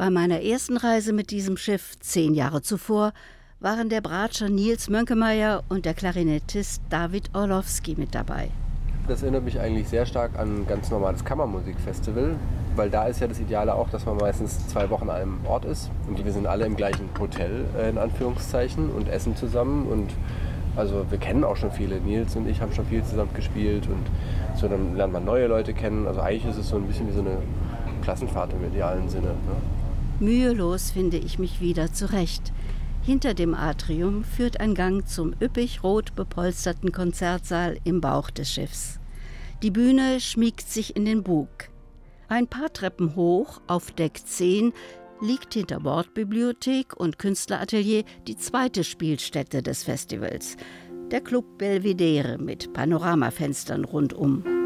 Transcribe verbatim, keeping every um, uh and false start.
Bei meiner ersten Reise mit diesem Schiff, zehn Jahre zuvor, waren der Bratscher Nils Mönkemeyer und der Klarinettist David Orlowski mit dabei. Das erinnert mich eigentlich sehr stark an ein ganz normales Kammermusikfestival, weil da ist ja das Ideale auch, dass man meistens zwei Wochen an einem Ort ist und wir sind alle im gleichen Hotel, äh, in Anführungszeichen, und essen zusammen und also wir kennen auch schon viele. Nils und ich haben schon viel zusammen gespielt und so, dann lernt man neue Leute kennen. Also eigentlich ist es so ein bisschen wie so eine Klassenfahrt im idealen Sinne. Ne? Mühelos finde ich mich wieder zurecht. Hinter dem Atrium führt ein Gang zum üppig rot bepolsterten Konzertsaal im Bauch des Schiffs. Die Bühne schmiegt sich in den Bug. Ein paar Treppen hoch, auf Deck zehn, liegt hinter Bordbibliothek und Künstleratelier die zweite Spielstätte des Festivals, der Club Belvedere mit Panoramafenstern rundum.